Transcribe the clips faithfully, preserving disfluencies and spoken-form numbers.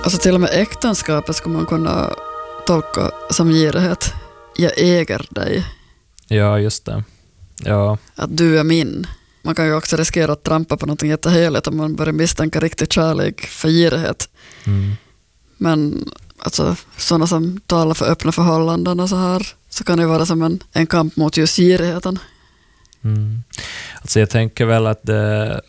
Alltså till och med äktenskapet skulle man kunna tolka som girighet. Jag äger dig. Ja, just det. Ja. Att du är min. Man kan ju också riskera att trampa på något jätteheligt om man börjar misstänka riktigt kärlek för girighet. Mm. Men alltså, sådana som talar för öppna förhållanden och så här, så kan det vara som en, en kamp mot just girigheten. Mm. Alltså jag tänker väl att det,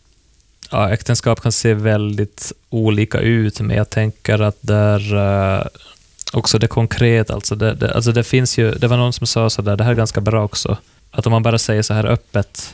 ja, äktenskap kan se väldigt olika ut, men jag tänker att där uh, också det konkret, alltså det, det, alltså det finns ju, det var någon som sa så där, det här är ganska bra också, att om man bara säger så här öppet,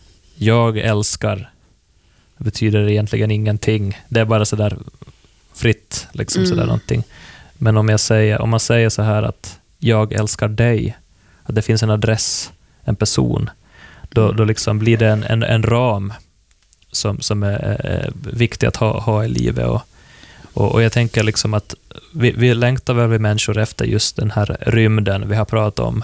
jag älskar, det betyder egentligen ingenting, det är bara så där fritt liksom, mm. så där någonting. Men om jag säger, om man säger så här att jag älskar dig, att det finns en adress, en person, då, då liksom blir det en, en, en ram som, som är, är viktig att ha, ha i livet. Och, och, och jag tänker liksom att vi, vi längtar väl vi människor efter just den här rymden vi har pratat om,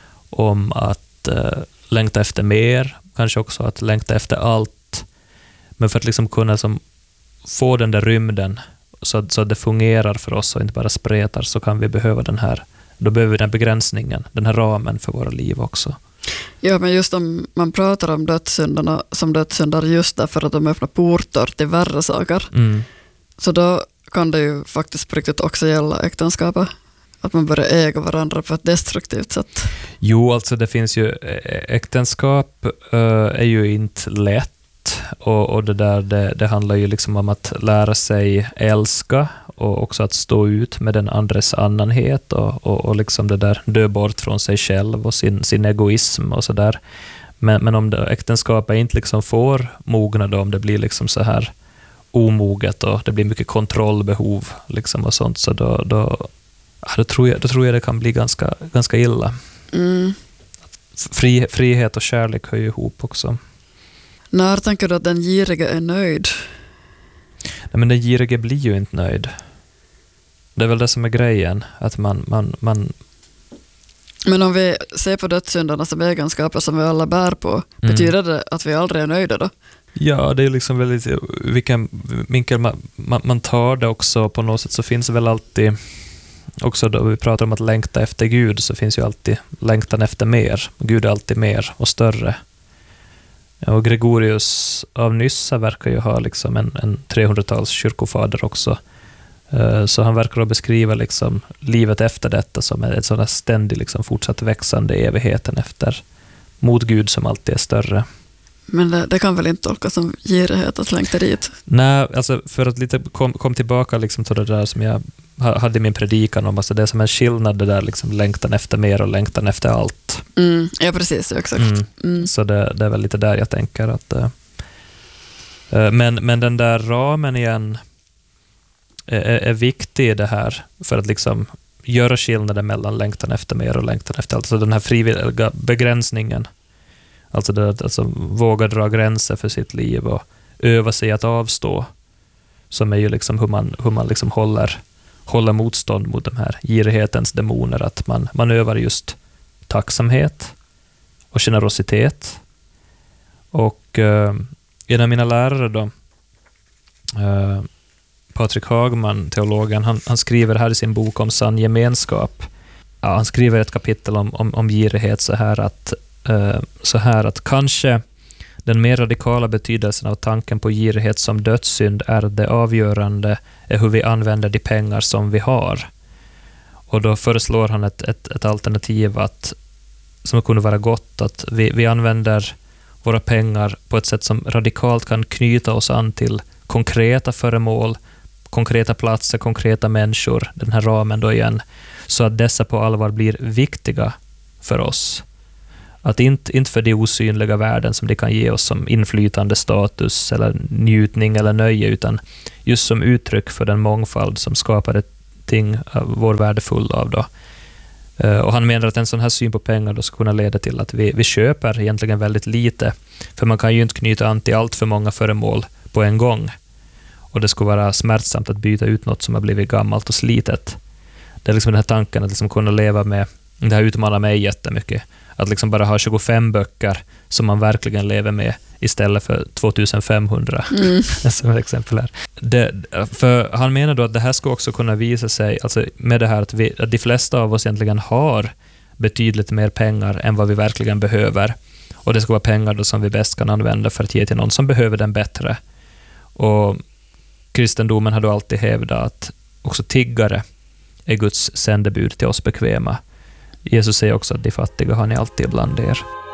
om att uh, längta efter mer, kanske också att längta efter allt, men för att liksom kunna som, få den där rymden så, så att det fungerar för oss och inte bara spretar, så kan vi behöva den här, då behöver vi den begränsningen, den här ramen för våra liv också. Ja, men just om man pratar om dödssynderna som dödssyndar just därför att de öppnar portar till värre saker, mm. så då kan det ju faktiskt på riktigt också gälla äktenskapet. Att man börjar äga varandra på ett destruktivt sätt. Jo, alltså det finns ju, äktenskap äh, är ju inte lätt. Och, och det där det, det handlar ju liksom om att lära sig älska och också att stå ut med den andres annanhet och, och, och liksom det där dö bort från sig själv och sin, sin egoism och så där. Men, men om det, äktenskapet inte liksom får mogna då, om det blir liksom så här omoget och det blir mycket kontrollbehov liksom och sånt, så då, då, då, tror, jag, då tror jag det kan bli ganska, ganska illa. Mm. Fri, frihet och kärlek hör ju ihop också. När tänker du att den girige är nöjd? Nej, men den girige blir ju inte nöjd. Det är väl det som är grejen. Att man, man, man... Men om vi ser på dödssynderna som egenskaper som vi alla bär på, mm. betyder det att vi aldrig är nöjda då? Ja, det är liksom väldigt, vilken vinkel man, man, man tar det också. På något sätt så finns det väl alltid, också då vi pratar om att längta efter Gud, så finns ju alltid längtan efter mer. Gud är alltid mer och större. Och Gregorius av Nyssa verkar ju ha liksom en, en trehundratals kyrkofader också. Uh, så han verkar att beskriva liksom livet efter detta som ett sådant här ständigt liksom fortsatt växande evigheten efter mot Gud som alltid är större. Men det, det kan väl inte tolkas som girighet att längta dit? Nej, alltså för att lite kom, kom tillbaka liksom till det där som jag hade i min predikan om, alltså det är som en skillnad, det där liksom längtan efter mer och längtan efter allt. Mm, ja, precis, exakt. Mm. Mm. Så det, det är väl lite där jag tänker att uh, men, men den där ramen igen är, är viktig i det här för att liksom göra skillnaden mellan längtan efter mer och längtan efter allt. Så den här frivilliga begränsningen, alltså det att alltså, våga dra gränser för sitt liv och öva sig att avstå, som är ju liksom hur man, hur man liksom håller, håller motstånd mot de här girighetens demoner, att man, man övar just tacksamhet och generositet. Och uh, en av mina lärare då, uh, Patrik Hagman, teologen, han, han skriver här i sin bok om sann gemenskap. Ja, han skriver ett kapitel om, om, om girighet så här att uh, så här att kanske den mer radikala betydelsen av tanken på girighet som dödssynd är det avgörande är hur vi använder de pengar som vi har. Och då föreslår han ett, ett, ett alternativ att, som kunde vara gott, att vi, vi använder våra pengar på ett sätt som radikalt kan knyta oss an till konkreta föremål, konkreta platser, konkreta människor, den här ramen då igen, så att dessa på allvar blir viktiga för oss. Att inte, inte för de osynliga värden som det kan ge oss som inflytande, status eller njutning eller nöje, utan just som uttryck för den mångfald som skapar ett ting vår värdefull av då. Och han menar att en sån här syn på pengar då ska kunna leda till att vi, vi köper egentligen väldigt lite, för man kan ju inte knyta an till allt för många föremål på en gång. Och det skulle vara smärtsamt att byta ut något som har blivit gammalt och slitet. Det är liksom den här tanken att liksom kunna leva med, det här utmanar mig jättemycket, att liksom bara ha tjugofem böcker som man verkligen lever med istället för tjugofemhundra mm. som ett exempel här. Det, för han menar då att det här ska också kunna visa sig, alltså med det här att, vi, att de flesta av oss egentligen har betydligt mer pengar än vad vi verkligen behöver. Och det ska vara pengar då som vi bäst kan använda för att ge till någon som behöver den bättre. Och kristendomen har då alltid hävdat att också tiggare är Guds sändebud till oss bekväma. Jesus säger också att de fattiga har ni alltid bland er.